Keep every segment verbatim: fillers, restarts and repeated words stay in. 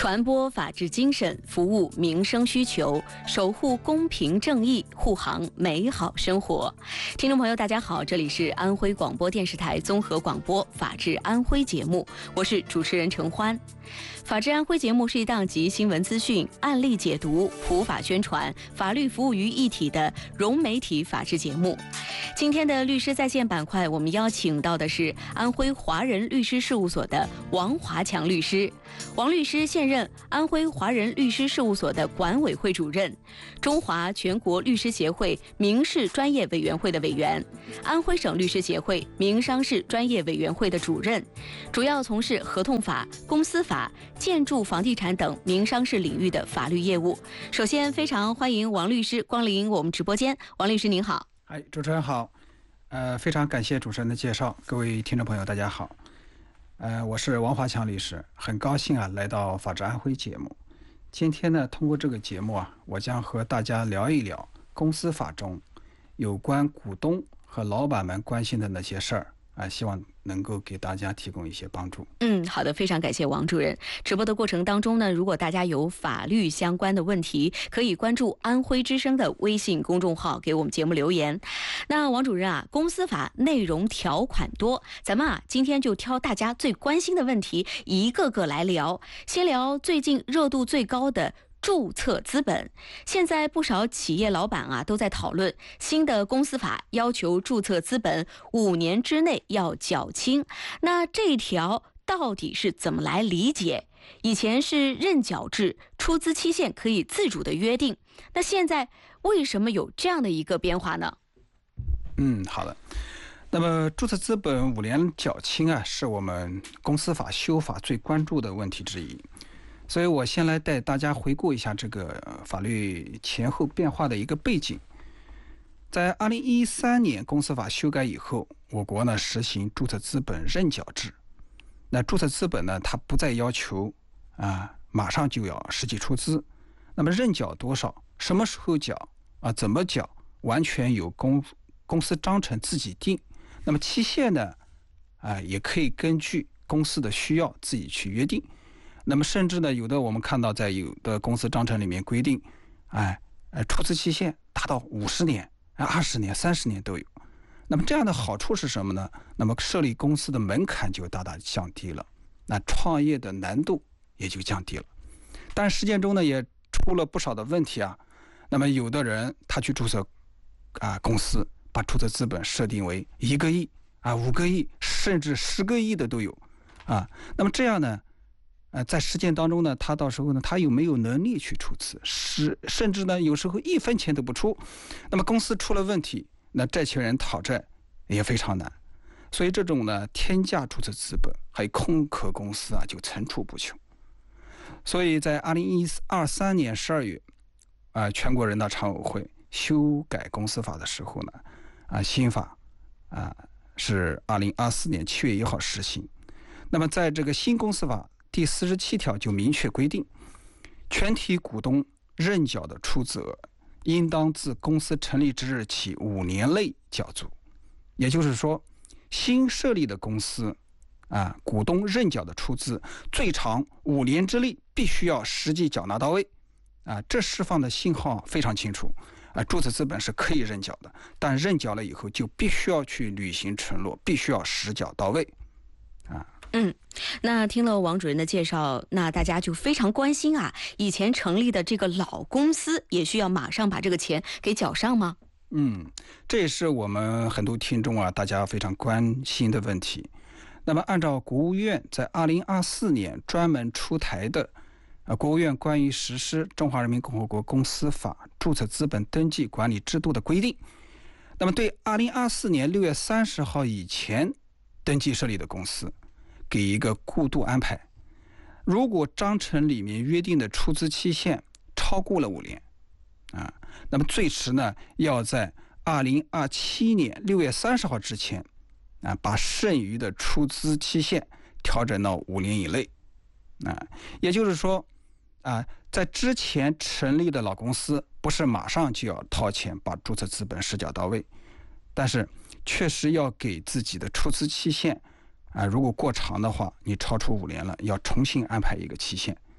传播法治精神，服务民生需求，守护公平正义，护航美好生活。听众朋友，大家好，这里是安徽广播电视台综合广播《法治安徽》节目，我是主持人程欢。法治安徽节目是一档集新闻资讯、案例解读、普法宣传、法律服务于一体的融媒体法治节目。今天的律师在线板块，我们邀请到的是安徽华人律师事务所的王华强律师。王律师现任安徽华人律师事务所的管委会主任，中华全国律师协会民事专业委员会的委员，安徽省律师协会民商事专业委员会的主任，主要从事合同法、公司法、建筑房地产等民商事领域的法律业务。首先，非常欢迎王律师光临我们直播间。王律师您好。 哎，主持人好，呃，非常感谢主持人的介绍，各位听众朋友大家好，呃，我是王华强律师，很高兴啊来到法治安徽节目。今天呢，通过这个节目啊，我将和大家聊一聊公司法中有关股东和老板们关心的那些事儿啊，希望能够给大家提供一些帮助。 嗯，好的，非常感谢王主任。直播的过程当中呢，如果大家有法律相关的问题，可以关注安徽之声的微信公众号，给我们节目留言。那王主任啊，公司法内容条款多，咱们啊今天就挑大家最关心的问题一个个来聊。先聊最近热度最高的注册资本。现在不少企业老板啊都在讨论新的公司法要求注册资本五年之内要缴清，那这条到底是怎么来理解？以前是认缴制，出资期限可以自主的约定，那现在为什么有这样的一个变化呢？ 嗯，好的。那么注册资本五年缴清啊，是我们公司法修法最关注的问题之一。所以我先来带大家回顾一下这个法律前后变化的一个背景。在二零一三年公司法修改以后，我国呢实行注册资本认缴制。那注册资本呢，它不再要求啊马上就要实际出资，那么认缴多少、什么时候缴啊、怎么缴，完全由公公司章程自己定。那么期限呢，啊也可以根据公司的需要自己去约定。那么甚至呢，有的我们看到在有的公司章程里面规定，哎，呃，出资期限达到五十年、二十年、三十年都有。那么这样的好处是什么呢？那么设立公司的门槛就大大降低了，那创业的难度也就降低了。但实践中呢，也出了不少的问题啊。那么有的人他去注册啊公司，把注册资本设定为一个亿啊、五个亿，甚至十个亿的都有啊。那么这样呢？呃，在实践当中呢，他到时候呢，他有没有能力去出资？是，甚至呢，有时候一分钱都不出。那么公司出了问题，那债权人讨债也非常难。所以这种呢，天价注册资本还有空壳公司啊，就层出不穷。所以在二零二三年十二月，啊、呃，全国人大常委会修改公司法的时候呢，啊、呃，新法啊、呃、是二零二四年七月一号实行。那么在这个新公司法第四十七条就明确规定，全体股东认缴的出资额，应当自公司成立之日起五年内缴足。也就是说，新设立的公司啊，股东认缴的出资，最长五年之内必须要实际缴纳到位。啊，这释放的信号非常清楚。啊，注册资本是可以认缴的，但认缴了以后就必须要去履行承诺，必须要实缴到位。啊。 嗯，那听了王主任的介绍，那大家就非常关心啊，以前成立的这个老公司也需要马上把这个钱给缴上吗？ 嗯，这也是我们很多听众啊，大家非常关心的问题。那么按照国务院在二零二四年专门出台的呃国务院关于实施中华人民共和国公司法注册资本登记管理制度的规定，那么对二零二四年六月三十号以前登记设立的公司，给一个过渡安排。如果章程里面约定的出资期限超过了五年啊，那么最迟呢要在二零二七年六月三十号之前啊，把剩余的出资期限调整到五年以内啊。也就是说啊，在之前成立的老公司不是马上就要掏钱把注册资本实缴到位，但是确实要给自己的出资期限啊，如果过长的话，你超出五年了，要重新安排一个期限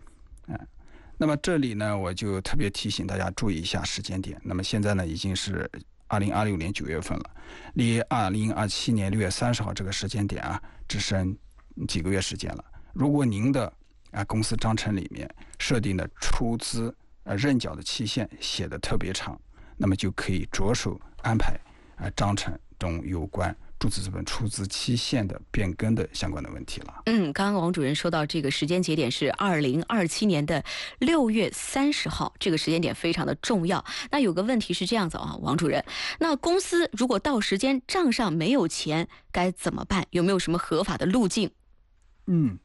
嗯，那么这里呢，我就特别提醒大家注意一下时间点。那么现在呢，已经是二零二六年九月份了，离二零二七年六月三十号这个时间点啊，只剩几个月时间了。如果您的啊公司章程里面设定的出资呃认缴的期限写的特别长，那么就可以着手安排啊章程中有关注册资本出资期限的变更的相关的问题了。 嗯，刚刚王主任说到这个时间节点是二零二七年的六月三十号，这个时间点非常的重要。那有个问题是这样子啊，王主任，那公司如果到时间账上没有钱该怎么办？有没有什么合法的路径？ 嗯，